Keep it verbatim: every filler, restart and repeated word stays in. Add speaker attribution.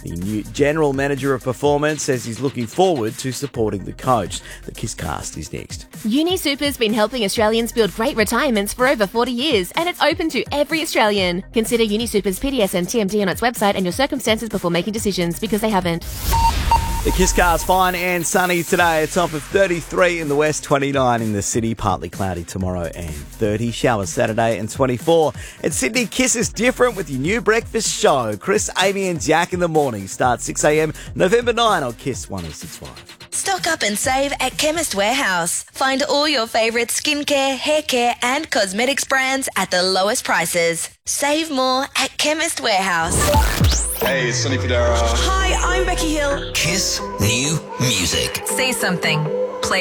Speaker 1: The new General Manager of Performance says he's looking forward to supporting the coach. The KISScast is next.
Speaker 2: UniSuper's been helping Australians build great retirements for over forty years, and it's open to every Australian. Consider UniSuper's P D S and T M D on its website and your circumstances before making decisions, because they haven't.
Speaker 1: The KISScast, fine and sunny today. A top of thirty-three in the west, twenty-nine in the city. Partly cloudy tomorrow and thirty. Showers Saturday and twenty-four. At Sydney, Kiss is different with your new breakfast show. Chris, Amy and Jack in the morning. Starts six a.m. November ninth on Kiss one oh six point five.
Speaker 3: Stock up and save at Chemist Warehouse. Find all your favourite skincare, hair care and cosmetics brands at the lowest prices. Save more at Chemist Warehouse.
Speaker 4: Hey, it's Sonny Fodera.
Speaker 3: Hi, I'm Becky Hill.
Speaker 5: Kiss New Music.
Speaker 3: Say something.